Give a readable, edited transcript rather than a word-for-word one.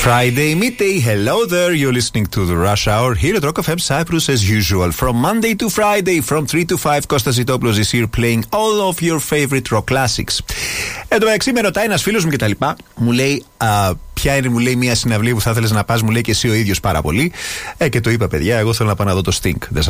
Friday midday, hello there. You're listening to the Rush Hour here at Rock FM Cyprus as usual. From Monday to Friday, from 3 to 5, Kostas Zitopoulos is here playing all of your favorite rock classics. Εν τω μεταξύ με ρωτάει ένας φίλος μου και τα λοιπά. Μου λέει, ποια είναι, μου λέει, μια συναυλία που θα ήθελες να πας, μου λέει και εσύ ο ίδιος πάρα πολύ. Και το είπα, παιδιά, εγώ θέλω να πάω να δω το Sting. Δεν σας